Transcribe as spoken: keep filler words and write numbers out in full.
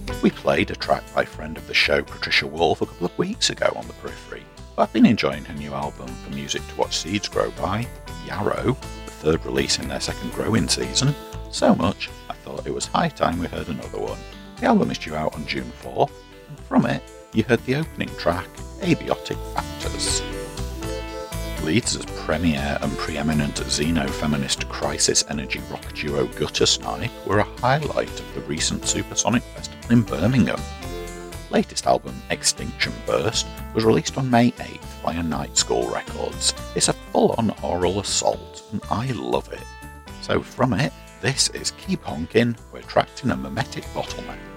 We played a track by friend of the show Patricia Wolf a couple of weeks ago on the Periphery, but I've been enjoying her new album For Music to Watch Seeds Grow by Yarrow, the third release in their second growing season, so much I thought it was high time we heard another one. The album is due out on June fourth, and from it you heard the opening track, Abiotic Factors. Leeds' premier and preeminent xeno-feminist crisis energy rock duo Guttersnipe were a highlight of the recent Supersonic Festival in Birmingham. Latest album, Extinction Burst, was released on May eighth via Night School Records. It's a full-on oral assault, and I love it. So from it, this is Keep Honkin', we're trapped in a mimetic bottleneck.